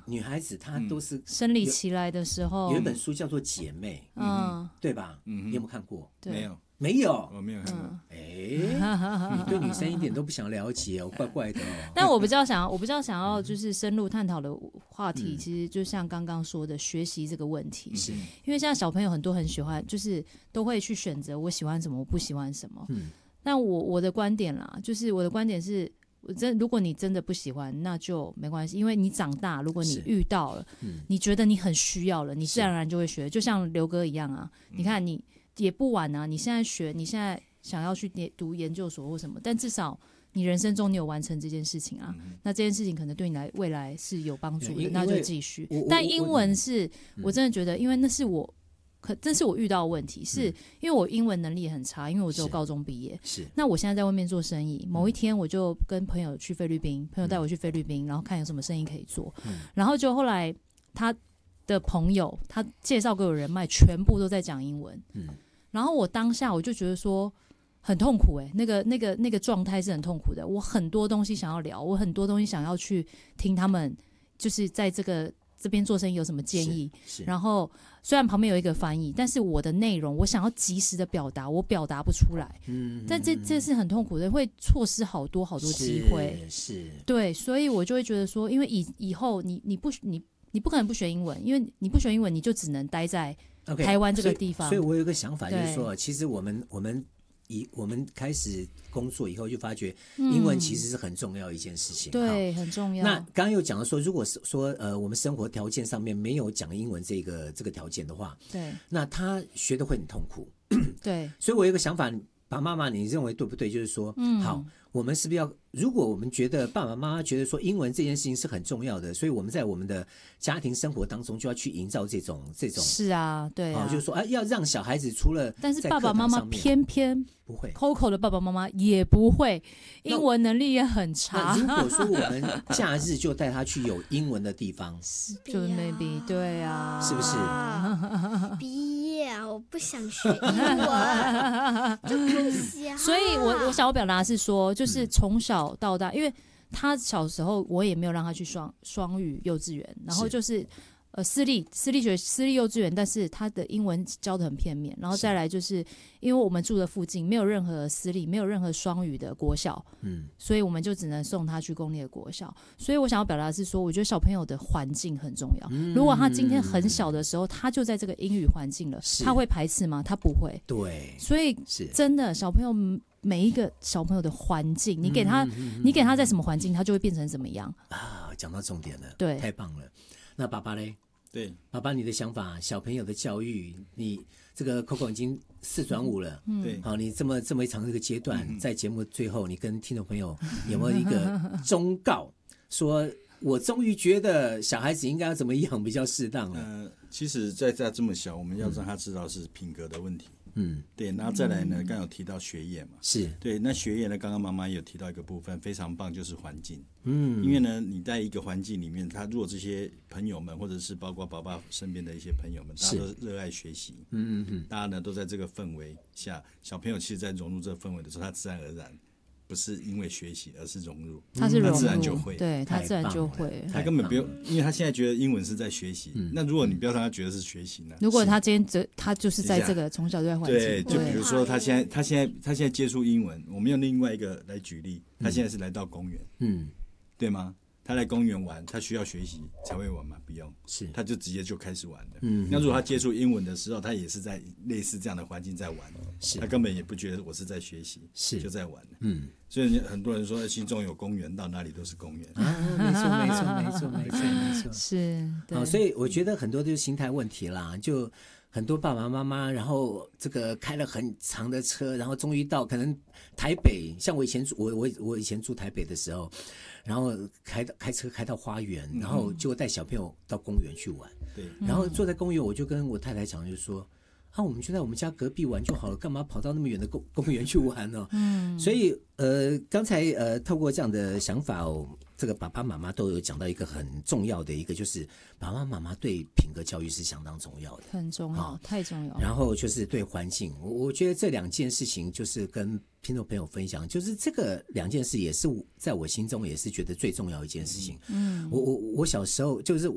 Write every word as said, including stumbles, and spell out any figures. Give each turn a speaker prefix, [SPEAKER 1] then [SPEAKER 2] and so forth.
[SPEAKER 1] 女孩子她都是、
[SPEAKER 2] 嗯、生理期来的时候，
[SPEAKER 1] 有一本书叫做《姐妹》，嗯，对吧？嗯，你有没有看过？
[SPEAKER 3] 没有。
[SPEAKER 1] 没有，
[SPEAKER 3] 我没有看过。
[SPEAKER 1] 哎、欸，你对女生一点都不想了解哦，怪怪的哦。
[SPEAKER 2] 但我比较想，我比较想要就是深入探讨的话题，嗯、其实就像刚刚说的，学习这个问题。是，因为现在小朋友很多很喜欢，就是都会去选择我喜欢什么，我不喜欢什么。嗯。但我我的观点啦，就是我的观点是，我真如果你真的不喜欢，那就没关系，因为你长大，如果你遇到了，嗯、你觉得你很需要了，你自然而然就会学，就像刘哥一样啊。你看你。也不晚啊！你现在学，你现在想要去读研究所或什么，但至少你人生中你有完成这件事情啊。嗯、那这件事情可能对你来未来是有帮助的，那就继续。但英文是我, 我真的觉得，因为那是我，可这是我遇到的问题，是因为我英文能力也很差，因为我只有高中毕业。是。那我现在在外面做生意，某一天我就跟朋友去菲律宾，朋友带我去菲律宾，然后看有什么生意可以做，嗯、然后就后来他的朋友他介绍给我人脉，全部都在讲英文。嗯。然后我当下我就觉得说很痛苦哎、欸，那个那个那个状态是很痛苦的。我很多东西想要聊，我很多东西想要去听他们，就是在这个这边做生意有什么建议。然后虽然旁边有一个翻译，但是我的内容我想要及时的表达，我表达不出来。嗯，但这这是很痛苦的，会错失好多好多机会。是，是对，所以我就会觉得说，因为以以后你你不你你不可能不学英文，因为你不学英文，你就只能待在。Okay, 台湾这个地方，
[SPEAKER 1] 所以，所以我有一个想法，就是说，其实我们我们以我们开始工作以后，就发觉英文其实是很重要一件事情，嗯、
[SPEAKER 2] 对，很重要。
[SPEAKER 1] 那刚刚有讲到说，如果说呃我们生活条件上面没有讲英文这个这个条件的话，对，那他学的会很痛苦，
[SPEAKER 2] 对。
[SPEAKER 1] 所以我有一个想法，爸爸妈妈，你认为对不对？就是说，嗯，好。我们是不是要？如果我们觉得爸爸妈妈觉得说英文这件事情是很重要的，所以我们在我们的家庭生活当中就要去营造这种这种
[SPEAKER 2] 是啊，对啊，
[SPEAKER 1] 哦、就是说啊，要让小孩子除了
[SPEAKER 2] 但是爸爸妈妈偏偏
[SPEAKER 1] 不会
[SPEAKER 2] ，Coco 的爸爸妈妈也不会，英文能力也很差。
[SPEAKER 1] 如果说我们假日就带他去有英文的地方，
[SPEAKER 2] 就 maybe 对啊，
[SPEAKER 1] 是不是？
[SPEAKER 4] 毕业啊，我不想学英文，就不想。
[SPEAKER 2] 所以我我想要表达的是说，就是从小到大，因为他小时候我也没有让他去双双语幼稚园，然后就是呃私立私立学私立幼稚园，但是他的英文教得很片面，然后再来就是因为我们住的附近没有任何私立，没有任何双语的国小，嗯，所以我们就只能送他去公立的国小。所以我想要表达的是说，我觉得小朋友的环境很重要。嗯、如果他今天很小的时候，他就在这个英语环境了，他会排斥吗？他不会。
[SPEAKER 1] 对，
[SPEAKER 2] 所以真的小朋友。每一个小朋友的环境，你给他，嗯嗯嗯、你给他在什么环境，他就会变成怎么样
[SPEAKER 1] 啊？讲到重点了，
[SPEAKER 2] 对，
[SPEAKER 1] 太棒了。那爸爸嘞？
[SPEAKER 3] 对，
[SPEAKER 1] 爸爸，你的想法，小朋友的教育，你这个 Coco 已经四转五了，嗯，对，好，你这么这么一长这个阶段，嗯、在节目最后，你跟听众朋友有没有一个忠告，说我终于觉得小孩子应该要怎么养比较适当了？
[SPEAKER 3] 呃，其实在在这么小，我们要让他知道是品格的问题。嗯，对，然后再来呢，刚刚有提到学业嘛，
[SPEAKER 1] 是对，
[SPEAKER 3] 那学业呢，刚刚妈妈也有提到一个部分非常棒，就是环境。嗯，因为呢，你在一个环境里面，他如果这些朋友们，或者是包括爸爸身边的一些朋友们，大家都热爱学习，嗯嗯嗯，大家呢都在这个氛围下，小朋友其实在融入这个氛围的时候，他自然而然。不是因为学习，而是融入。
[SPEAKER 2] 他是融入，
[SPEAKER 3] 他自然就会，
[SPEAKER 2] 对他自然就会。
[SPEAKER 3] 他根本不用，因为他现在觉得英文是在学习。嗯、那如果你不要让他觉得是学习呢？
[SPEAKER 2] 如果他今天他就是在这个从小就在环境，
[SPEAKER 3] 对，就比如说他现在他现在他现在接触英文，我们用另外一个来举例，他现在是来到公园，嗯，对吗？他来公园玩，他需要学习才会玩吗？不用，是他就直接就开始玩了。嗯，那如果他接触英文的时候，他也是在类似这样的环境在玩，是他根本也不觉得我是在学习，是就在玩。嗯，所以很多人说心中有公园，到哪里都是公园。
[SPEAKER 1] 啊，没错，没错，没错，没错，没错，
[SPEAKER 2] 是。
[SPEAKER 1] 好，所以我觉得很多就是心态问题啦，就。很多爸爸妈妈，然后这个开了很长的车，然后终于到可能台北，像我以前住我我我以前住台北的时候，然后开开车开到花园，然后就带小朋友到公园去玩。对，然后坐在公园，我就跟我太太讲，就是说啊，我们就在我们家隔壁玩就好了，干嘛跑到那么远的公公园去玩呢？嗯，所以呃，刚才呃，透过这样的想法哦。这个爸爸妈妈都有讲到一个很重要的一个，就是爸爸妈妈对品格教育是相当重要的，
[SPEAKER 2] 很重要，哦、太重要。
[SPEAKER 1] 然后就是对环境，我我觉得这两件事情就是跟听众朋友分享，就是这个两件事也是在我心中也是觉得最重要一件事情。嗯，我我我小时候就是。